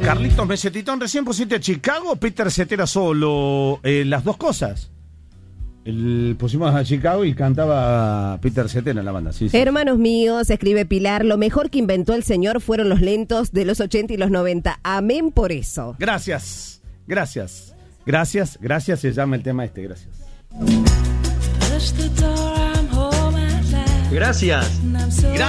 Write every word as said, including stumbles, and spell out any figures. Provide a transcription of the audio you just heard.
Carlitos Mesetitón, recién pusiste a Chicago, Peter Cetera solo, eh, las dos cosas. El, pusimos a Chicago y cantaba Peter Cetera en la banda. Sí, sí. Hermanos míos, escribe Pilar, lo mejor que inventó el señor fueron los lentos de los ochenta y los noventa. Amén por eso. Gracias, gracias, gracias, gracias, se llama el tema este, gracias. Gracias. Gracias.